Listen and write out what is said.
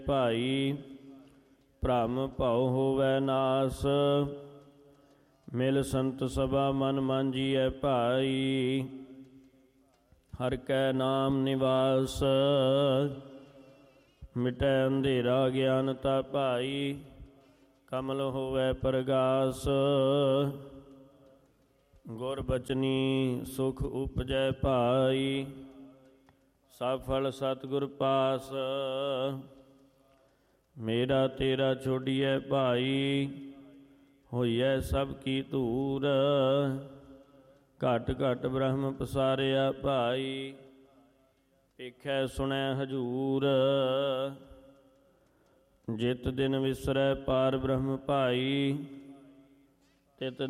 ਭਾਈ ਭ੍ਰਮ ਭਉ ਹੋਵੈ ਨਾਸ। ਮਿਲ ਸੰਤ ਸਭਾ ਮਨ ਮਾਂਜੀਐ ਭਾਈ। ਹਰਿ ਕੈ ਨਾਮ ਨਿਵਾਸ। ਮਿਟੈ ਅੰਧੇਰਾ ਗਿਆਨਤਾ ਭਾਈ। ਕਮਲ ਹੋਵੈ ਪ੍ਰਗਾਸ। ਗੁਰ ਬਚਨੀ ਸੁਖ ਉਪਜੈ ਭਾਈ। ਸਭ ਫਲ ਸਤਿਗੁਰ ਪਾਸ। ਮੇਰਾ ਤੇਰਾ ਛੋਡੀਐ ਭਾਈ। ਹੋਈਐ ਸਭ ਕੀ ਧੂਰ। ਘਟ ਘਟ ਬ੍ਰਹਮ ਪਸਾਰਿਆ ਭਾਈ। ਵੇਖੈ ਸੁਣੈ ਹਜੂਰ। ਜਿਤ ਦਿਨ ਵਿਸਰੈ ਪਾਰ ਬ੍ਰਹਮ ਭਾਈ। ਤਿਤ